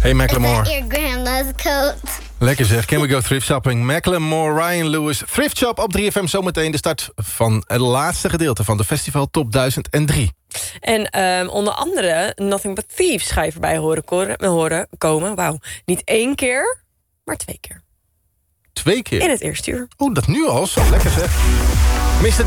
Hey Macklemore. Is that your grandma's coat? Lekker zeg, can we go thrift shopping? Macklemore, Ryan Lewis, Thrift Shop op 3FM. Zometeen de start van het laatste gedeelte van de Festival Top 1003. En onder andere Nothing But Thieves ga je voorbij horen komen. Wauw, niet 1 keer, maar 2 keer. 2 keer? In het eerste uur. Oeh, dat nu al? Zo lekker zeg. Mr.